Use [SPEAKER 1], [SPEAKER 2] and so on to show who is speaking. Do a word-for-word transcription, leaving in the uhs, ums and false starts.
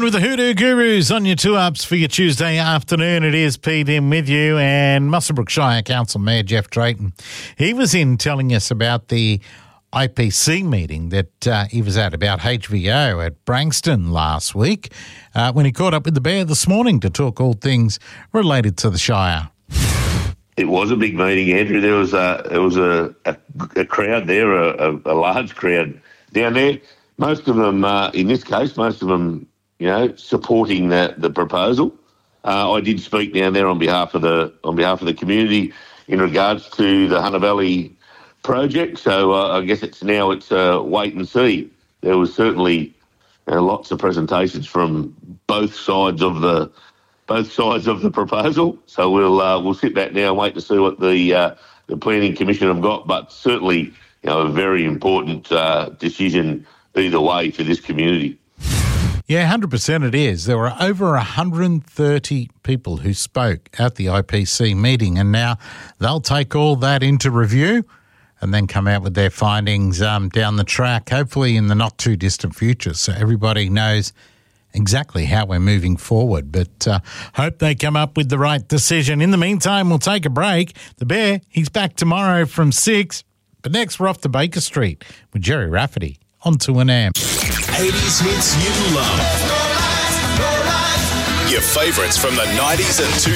[SPEAKER 1] with the Hoodoo Gurus on your two-ups for your Tuesday afternoon. It is Pete in with you, and Muswellbrook Shire Council Mayor Jeff Drayton. He was in telling us about the I P C meeting that uh, he was at about H V O at Branxton last week uh, when he caught up with the Bear this morning to talk all things related to the Shire.
[SPEAKER 2] It was a big meeting, Andrew. There was a, there was a, a, a crowd there, a, a, a large crowd down there. Most of them, uh, in this case, most of them, you know, supporting the, the proposal. Uh, I did speak down there on behalf of the on behalf of the community in regards to the Hunter Valley project. So uh, I guess it's now it's uh, wait and see. There was certainly uh, lots of presentations from both sides of the both sides of the proposal. So we'll uh, we'll sit back now and wait to see what the uh, the Planning Commission have got. But certainly, you know, a very important uh, decision either way for this community.
[SPEAKER 1] Yeah, one hundred percent it is. There were over one hundred thirty people who spoke at the I P C meeting, and now they'll take all that into review and then come out with their findings um, down the track, hopefully in the not-too-distant future, so everybody knows exactly how we're moving forward. But uh, hope they come up with the right decision. In the meantime, we'll take a break. The Bear, he's back tomorrow from six. But next, we're off to Baker Street with Jerry Rafferty on two N M.
[SPEAKER 3] eighties hits you love. Your favourites from the nineties and two